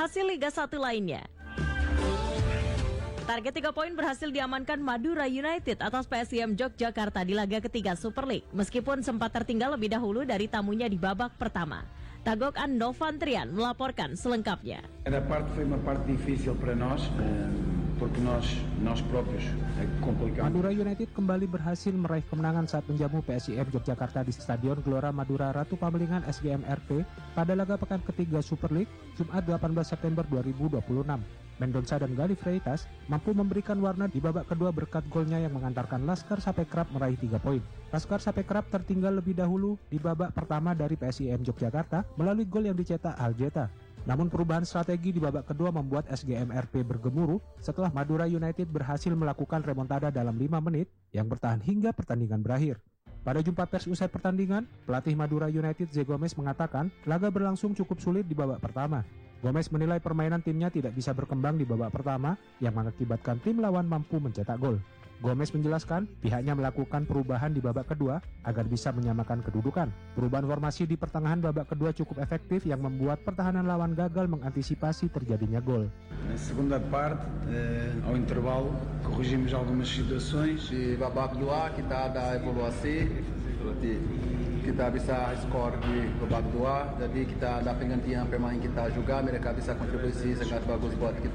Hasil Liga 1 lainnya. Target 3 poin berhasil diamankan Madura United atas PSIM Yogyakarta di laga ketiga Super League, meskipun sempat tertinggal lebih dahulu dari tamunya di babak pertama. Tagok Andovan-Trian melaporkan selengkapnya. Era parte foi uma parte difícil para nós, porque nós próprios é complicado. Madura United kembali berhasil meraih kemenangan saat menjamu PSIM Yogyakarta di Stadion Gelora Madura Ratu Pamalingan SGMRT pada laga pekan ketiga Super League Jumat 18 September 2026. Mendonca dan Galih Freitas mampu memberikan warna di babak kedua berkat golnya yang mengantarkan Laskar Sapekrab meraih 3 poin. Laskar Sapekrab tertinggal lebih dahulu di babak pertama dari PSIM Yogyakarta melalui gol yang dicetak Aljeta. Namun perubahan strategi di babak kedua membuat SGMRP bergemuruh setelah Madura United berhasil melakukan remontada dalam 5 menit yang bertahan hingga pertandingan berakhir. Pada jumpa pers usai pertandingan, pelatih Madura United Zé Gomes mengatakan laga berlangsung cukup sulit di babak pertama. Gomes menilai permainan timnya tidak bisa berkembang di babak pertama yang mengakibatkan tim lawan mampu mencetak gol. Gomes menjelaskan pihaknya melakukan perubahan di babak kedua agar bisa menyamakan kedudukan. Perubahan formasi di pertengahan babak kedua cukup efektif yang membuat pertahanan lawan gagal mengantisipasi terjadinya gol. Na segunda parte, ao intervalo, corrigimos algumas situações. Di babak kedua kita ada evaluasi, kita bisa skor di babak kedua, jadi kita ada penggantian pemain kita juga, mereka bisa kontribusi sangat bagus buat kita.